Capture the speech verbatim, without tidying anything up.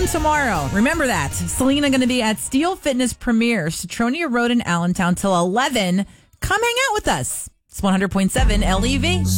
tomorrow. Remember that. Selena going to be at Steel Fitness Premier, Citronia Road in Allentown till eleven. Come hang out with us. It's one hundred point seven L E V.